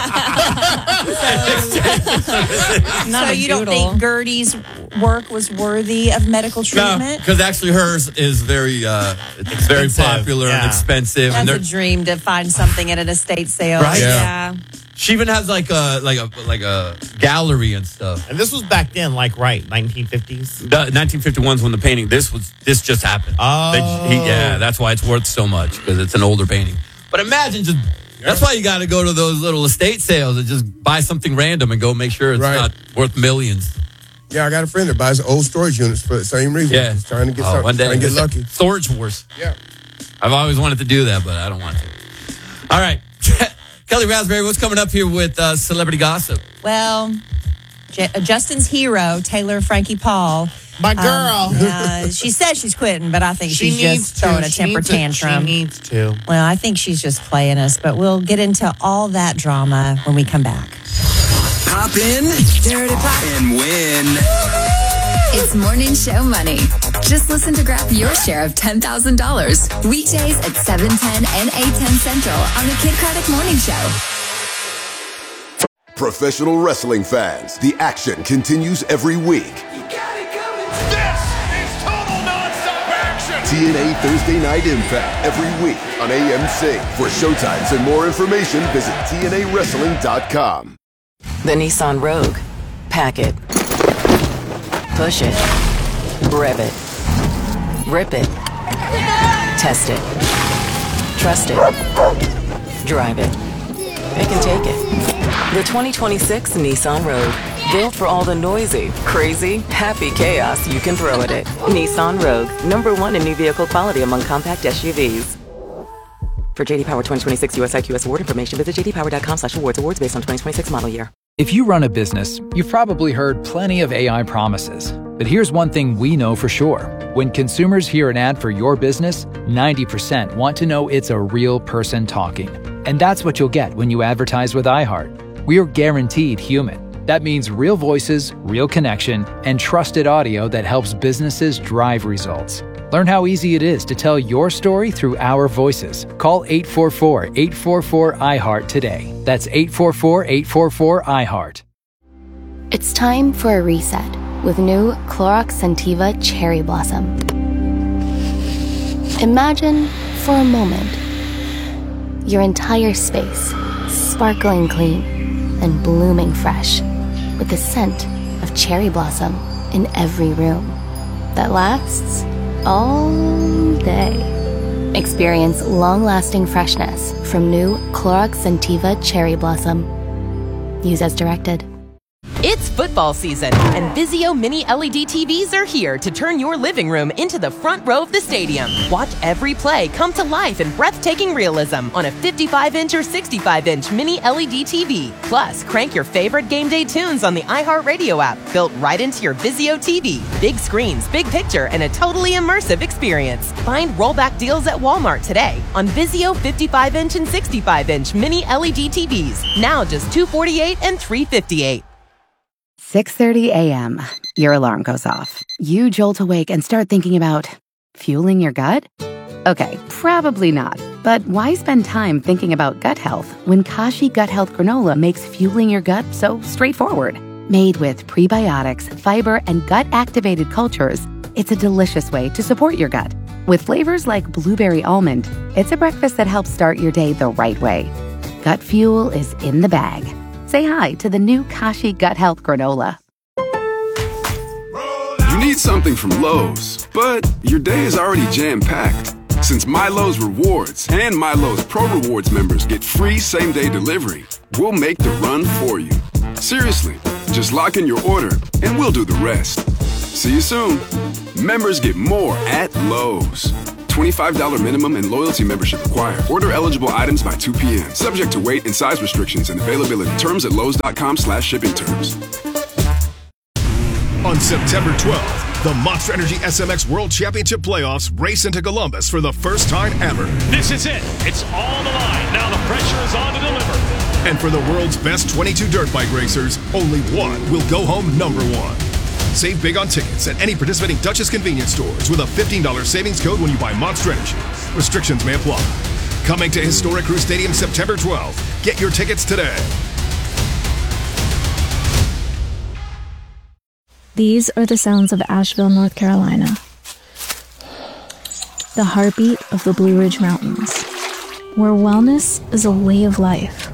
Say that.
Not
so
a
you don't
doodle.
think Gertie's work was worthy of medical
No,
treatment?
because actually hers is very, uh, it's very
Expensive,
popular and
yeah.
expensive.
That's
and
a
they're,
dream to find something at an estate sale.
Right?
Yeah.
Yeah.
she even has like a like a like a gallery and stuff.
And this was back then, like, right, nineteen fifties.
The nineteen fifty-one is when the painting. This was this just happened.
Oh.
They- he- yeah, that's why it's worth so much because it's an older painting. But imagine just. That's why you got to go to those little estate sales and just buy something random and go make sure it's
Right.
not worth millions.
Yeah, I got a friend that buys old storage units for the same reason.
Yeah,
He's trying to get
Oh,
something,
one day
trying to get
just
lucky.
Storage wars.
Yeah.
I've always wanted to do that, but I don't want to. All right, Kelly Raspberry, what's coming up here with uh, celebrity gossip?
Well, J- uh, Justin's hero, Taylor Frankie Paul.
My girl.
Um, uh, she says she's quitting, but I think
She
she's
needs
just throwing
to.
a
She
temper
needs to.
tantrum.
She needs to.
Well, I think she's just playing us, but we'll get into all that drama when we come back.
Hop in and win.
It's Morning Show Money. Just listen to grab your share of ten thousand dollars. Weekdays at seven ten and eight ten Central on the Kid Craddock Morning Show.
Professional wrestling fans, the action continues every week. T N A Thursday Night Impact every week on A M C. For showtimes and more information, visit T N A wrestling dot com.
The Nissan Rogue. Pack it. Push it. Rev it. Rip it. Test it. Trust it. Drive it. Pick and take it. The twenty twenty-six Nissan Rogue. Built for all the noisy, crazy, happy chaos you can throw at it. Nissan Rogue. Number one in new vehicle quality among compact S U Vs. For J D Power twenty twenty-six U S I Q S award information, visit j d power dot com slash awards. Awards based on twenty twenty-six model year.
If you run a business, you've probably heard plenty of A I promises. But here's one thing we know for sure. When consumers hear an ad for your business, ninety percent want to know it's a real person talking. And that's what you'll get when you advertise with iHeart. We're guaranteed human. That means real voices, real connection, and trusted audio that helps businesses drive results. Learn how easy it is to tell your story through our voices. Call eight four four, eight four four, I heart today. That's eight four four, eight four four, I heart.
It's time for a reset with new Clorox Scentiva Cherry Blossom. Imagine for a moment your entire space sparkling clean and blooming fresh with the scent of cherry blossom in every room that lasts all day. Experience long-lasting freshness from new Clorox Scentiva Cherry Blossom. Use as directed.
It's football season, and Vizio Mini L E D T Vs are here to turn your living room into the front row of the stadium. Watch every play come to life in breathtaking realism on a fifty-five inch or sixty-five inch Mini L E D T V. Plus, crank your favorite game day tunes on the iHeartRadio app, built right into your Vizio T V. Big screens, big picture, and a totally immersive experience. Find rollback deals at Walmart today on Vizio fifty-five inch and sixty-five inch Mini L E D T Vs. Now just two hundred forty-eight dollars and three hundred fifty-eight dollars.
six thirty a.m. Your alarm goes off. You jolt awake and start thinking about fueling your gut? Okay, probably not. But why spend time thinking about gut health when Kashi Gut Health Granola makes fueling your gut so straightforward? Made with prebiotics, fiber, and gut-activated cultures, it's a delicious way to support your gut. With flavors like blueberry almond, it's a breakfast that helps start your day the right way. Gut fuel is in the bag. Say hi to the new Kashi Gut Health Granola.
You need something from Lowe's, but your day is already jam-packed. Since MyLowe's Rewards and MyLowe's Pro Rewards members get free same-day delivery, we'll make the run for you. Seriously, just lock in your order and we'll do the rest. See you soon. Members get more at Lowe's. twenty-five dollars minimum and loyalty membership required. Order eligible items by two p.m. Subject to weight and size restrictions and availability. Terms at lowes.com slash shipping terms.
On September twelfth, the Monster Energy S M X World Championship Playoffs race into Columbus for the first time ever. This is it. It's all on the line. Now the pressure is on to deliver. And for the world's best twenty-two dirt bike racers, only one will go home number one. Save big on tickets at any participating Duchess convenience stores with a fifteen dollars savings code when you buy Monster Energy. Restrictions may apply. Coming to Historic Crew Stadium September twelfth. Get your tickets today.
These are the sounds of Asheville, North Carolina. The heartbeat of the Blue Ridge Mountains, where wellness is a way of life.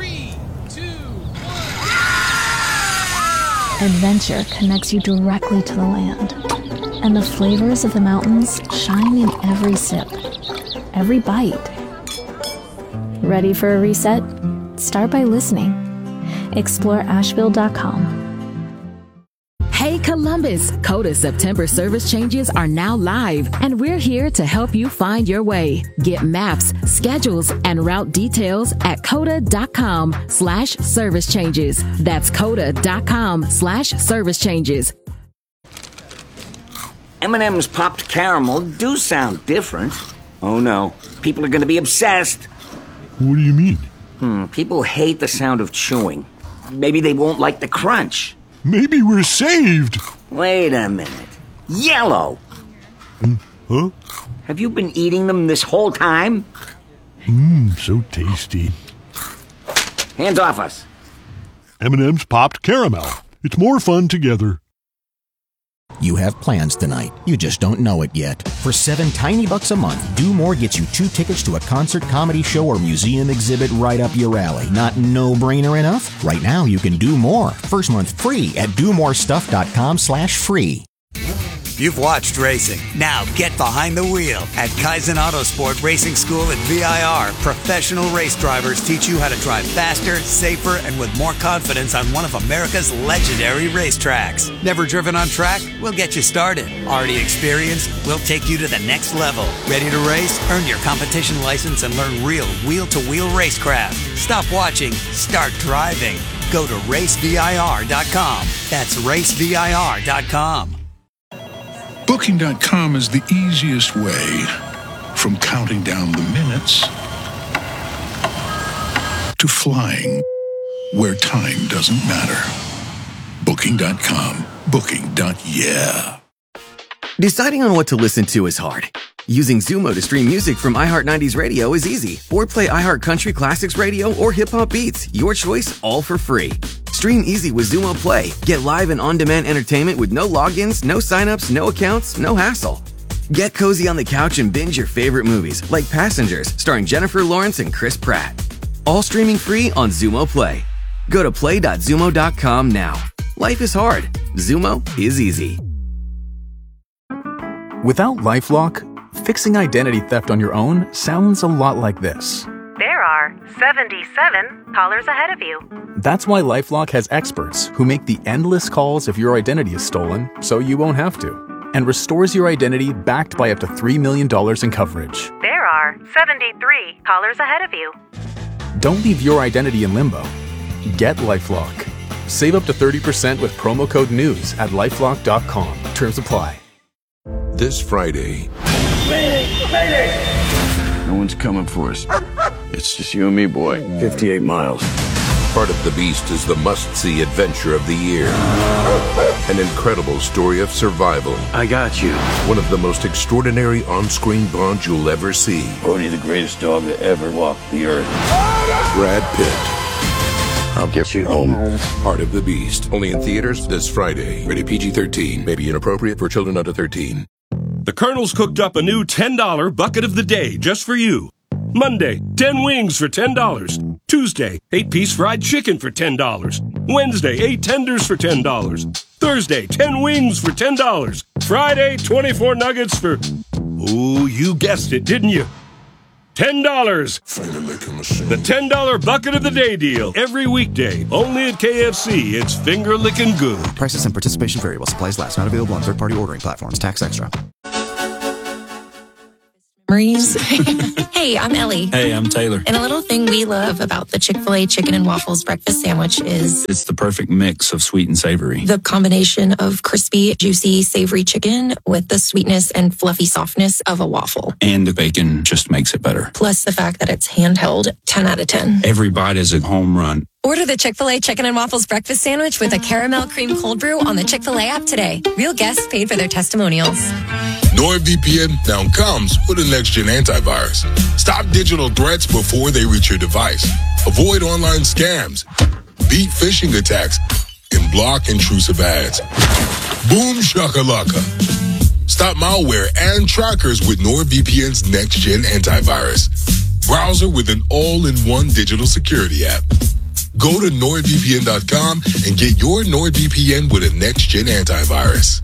Adventure connects you directly to the land, and the flavors of the mountains shine in every sip, every bite. Ready for a reset? Start by listening. Explore Asheville dot com.
Hey Columbus, Coda September service changes are now live, and we're here to help you find your way. Get maps, schedules, and route details at coda.com slash service changes. That's coda.com slash service changes.
M and M's popped caramel do sound different. Oh no, people are going to be obsessed.
What do you mean?
Hmm, people hate the sound of chewing. Maybe they won't like the crunch.
Maybe we're saved.
Wait a minute. Yellow.
Mm, huh?
Have you been eating them this whole time?
Mmm, so tasty.
Hands off us.
M and M's popped caramel. It's more fun together.
You have plans tonight. You just don't know it yet. For seven tiny bucks a month, Do More gets you two tickets to a concert, comedy show, or museum exhibit right up your alley. Not no-brainer enough? Right now, you can do more. First month free at do more stuff dot com slash free.
You've watched racing. Now get behind the wheel. At Kaizen Autosport Racing School at V I R, professional race drivers teach you how to drive faster, safer, and with more confidence on one of America's legendary racetracks. Never driven on track? We'll get you started. Already experienced? We'll take you to the next level. Ready to race? Earn your competition license and learn real wheel-to-wheel racecraft. Stop watching. Start driving. Go to race V I R dot com. That's race V I R dot com.
Booking dot com is the easiest way from counting down the minutes to flying where time doesn't matter. Booking dot com. Booking. Yeah.
Deciding on what to listen to is hard. Using Zumo to stream music from iHeart nineties Radio is easy. Or play iHeart Country Classics Radio or Hip Hop Beats. Your choice, all for free. Stream easy with Zumo Play. Get live and on-demand entertainment with no logins, no signups, no accounts, no hassle. Get cozy on the couch and binge your favorite movies, like Passengers, starring Jennifer Lawrence and Chris Pratt. All streaming free on Zumo Play. Go to play dot zumo dot com now. Life is hard. Zumo is easy.
Without LifeLock, fixing identity theft on your own sounds a lot like this.
There are seventy-seven callers ahead of you.
That's why LifeLock has experts who make the endless calls if your identity is stolen so you won't have to, and restores your identity backed by up to three million dollars in coverage.
There are seventy-three callers ahead of you.
Don't leave your identity in limbo. Get LifeLock. Save up to thirty percent with promo code NEWS at lifelock dot com. Terms apply.
This Friday.
No one's coming for us. It's just you and me, boy. fifty-eight miles.
Part of the Beast is the must-see adventure of the year. An incredible story of survival.
I got you.
One of the most extraordinary on-screen bonds you'll ever see.
Bodhi, the greatest dog that ever walked the earth.
Brad Pitt.
I'll get you home.
Part of the Beast. Only in theaters this Friday. Rated P G thirteen. May be inappropriate for children under thirteen.
The Colonel's cooked up a new ten dollar bucket of the day just for you. Monday, ten wings for ten dollars. Tuesday, eight piece fried chicken for ten dollars. Wednesday, eight tenders for ten dollars. Thursday, ten wings for ten dollars. Friday, twenty-four nuggets for... Ooh, you guessed it, didn't you? ten dollars. The ten dollar bucket of the day deal. Every weekday. Only at K F C. It's finger licking good.
Prices and participation variable. Supplies last. Not available on third-party ordering platforms. Tax extra.
Memories. Hey, I'm Ellie.
Hey, I'm Taylor.
And a little thing we love about the Chick-fil-A chicken and waffles breakfast sandwich is
it's the perfect mix of sweet and savory.
The combination of crispy, juicy, savory chicken with the sweetness and fluffy softness of a waffle.
And the bacon just makes it better.
Plus the fact that it's handheld, ten out of ten.
Every bite is a home run.
Order the Chick-fil-A chicken and waffles breakfast sandwich with a caramel cream cold brew on the Chick-fil-A app today. Real guests paid for their testimonials.
NordVPN now comes with a next-gen antivirus. Stop digital threats before they reach your device. Avoid online scams. Beat phishing attacks. And block intrusive ads. Boom shakalaka. Stop malware and trackers with NordVPN's next-gen antivirus. Browser with an all-in-one digital security app. Go to nord V P N dot com and get your NordVPN with a next-gen antivirus.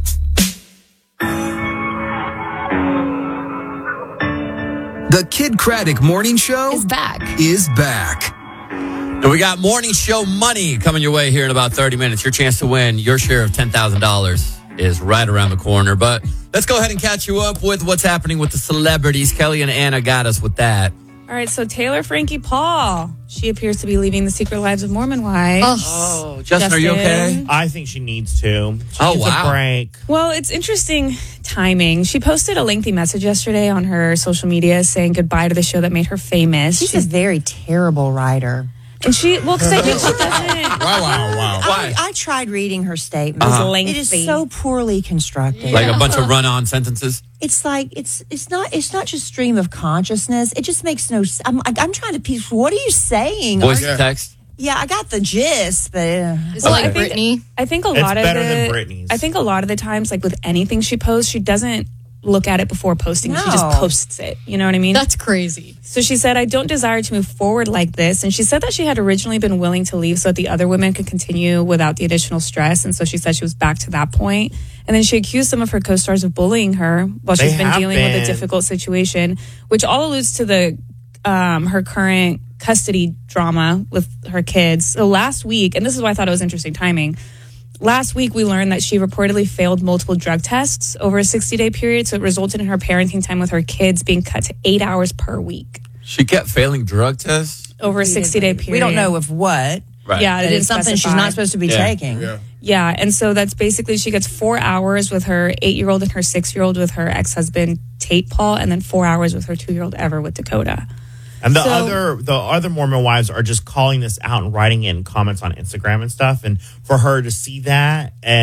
The Kid Craddock Morning Show
is back.
Is back.
And we got morning show money coming your way here in about thirty minutes. Your chance to win your share of ten thousand dollars is right around the corner. But let's go ahead and catch you up with what's happening with the celebrities. Kelly and Anna got us with that.
All right, so Taylor Frankie Paul. She appears to be leaving the Secret Lives of Mormon wives.
Oh, Justin, Justin, are you okay?
I think she needs to. She
oh,
needs
wow.
a break.
Well, it's interesting timing. She posted a lengthy message yesterday on her social media saying goodbye to the show that made her famous.
She's, She's a very terrible writer.
And she, well, because I think she doesn't.
Wow, wow, wow.
I, I tried reading her statement.
Uh-huh.
It is so poorly constructed.
Like a bunch of run-on sentences?
It's like, it's it's not it's not just stream of consciousness. It just makes no sense. I'm, I'm trying to piece, what are you saying?
Voice
are
to text?
Yeah, I got the gist, but... Uh,
Is well, it like Britney? I think a
it's
lot of
better
the,
than Britney's.
I think a lot of the times, like with anything she posts, she doesn't look at it before posting.
No.
She just posts it. You know what I mean?
That's crazy.
So she said, I don't desire to move forward like this. And she said that she had originally been willing to leave so that the other women could continue without the additional stress. And so she said she was back to that point. And then she accused some of her co-stars of bullying her while
They
she's been
have
dealing
been.
with a difficult situation, which all alludes to the um, her current custody drama with her kids. So last week, and this is why I thought it was interesting timing, last week we learned that she reportedly failed multiple drug tests over a sixty-day period, so it resulted in her parenting time with her kids being cut to eight hours per week.
She kept failing drug tests?
Over a sixty-day period.
We don't know of what.
Right.
Yeah,
But
it
it's
is
something she's not supposed to be
Yeah.
taking.
Yeah.
Yeah, and so that's basically she gets four hours with her eight-year-old and her six-year-old with her ex-husband Tate Paul, and then four hours with her two-year-old Ever with Dakota.
And the
So-
other the other Mormon wives are just calling this out and writing in comments on Instagram and stuff. And for her to see that and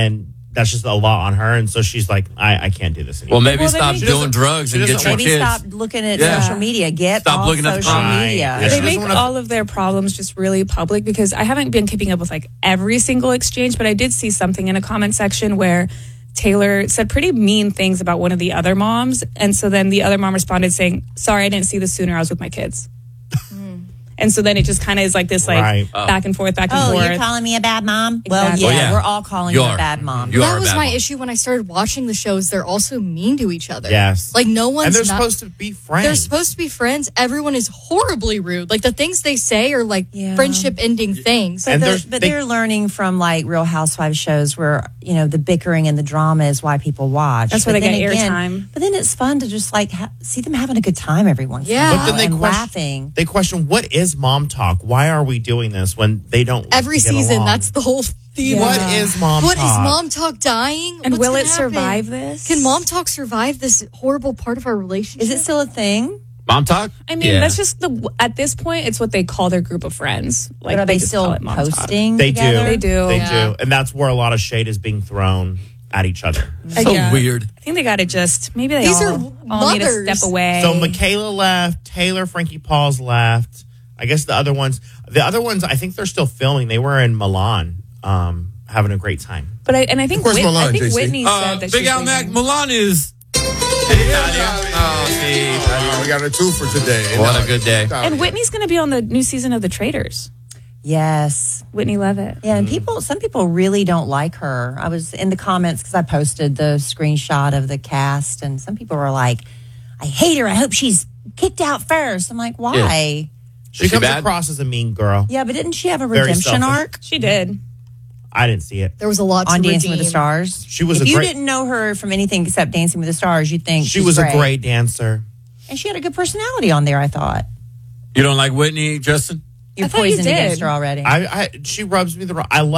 that's just a lot on her, and so she's like, I, I can't do this anymore.
Well, maybe
Well,
stop
maybe-
doing drugs and get your
Maybe
kids.
stop looking at
Yeah.
social media. Get
Stop
off
looking at the
social
crime.
media.
Yeah.
They
She
make
doesn't wanna-
all of their problems just really public because I haven't been keeping up with like every single exchange, but I did see something in a comment section where Taylor said pretty mean things about one of the other moms. And so then the other mom responded saying, sorry, I didn't see this sooner. I was with my kids. And so then it just kind of is like this like
Right.
back and forth, back and
Oh,
forth.
you're calling me a bad mom? Well,
Exactly.
yeah,
Oh, yeah.
we're all calling
You
you
are.
a bad mom.
You are
That
a
was
bad
my
mom.
issue when I started watching the shows. They're also mean to each other.
Yes.
Like no one's
and they're
not-
supposed to be friends.
They're supposed to be friends. Everyone is horribly rude. Like the things they say are like
Yeah.
friendship ending things.
But,
And
the-
there's-
but
they-
they're learning from like Real Housewives shows where, you know, the bickering and the drama is why people watch.
That's
But
why they
then
get
again-
airtime.
But then it's fun to just like ha- see them having a good time every once
Yeah.
in a
But
while
then they
and
question-
laughing.
They question, what is mom talk? Why are we doing this when they don't
Every
get
season,
along?
that's the whole theme.
What is mom
What is
talk?
mom talk dying?
And
What's
will
gonna
it
happen?
survive this?
Can mom talk survive this horrible part of our relationship?
Is it still a thing?
Mom talk?
I mean,
Yeah.
that's just the at this point, it's what they call their group of friends. Like
But are they
just
still
call it mom talk.
posting
They
together?
do.
They do.
They
Yeah.
do. And that's where a lot of shade is being thrown at each other.
So
Yeah.
weird.
I think they got to just maybe they
These
all,
are
all need to
mothers.
step away.
So Michaela left, Taylor, Frankie Paul's left. I guess the other ones, the other ones, I think they're still filming. They were in Milan, um, having a great time.
but I and I think
Of course,
Whit-
Milan,
I think
J C.
Whitney
Uh,
said that
Big
she's
Al Mac
leaving.
Milan is. Oh, see.
Uh, we got a two for today.
What
No,
a good day.
And Whitney's going to be on the new season of The Traitors.
Yes.
Whitney Levitt.
Yeah, and people, some people really don't like her. I was in the comments because I posted the screenshot of the cast, and some people were like, I hate her. I hope she's kicked out first. I'm like, why?
She
Is she
comes
bad?
across as a mean girl.
Yeah, but didn't she have a
Very
redemption
selfish.
arc
She did.
I didn't see it.
There was a lot
on
to
Dancing with the
redeem.
Stars?
She was
if
a
you
great-
didn't know her from anything except Dancing with the Stars, you'd think
She
she's
was
great.
a great dancer.
And she had a good personality on there, I thought.
You don't like Whitney, Justin?
You're
I thought you
poisoned
did.
against her already.
I, I she rubs me the wrong. I love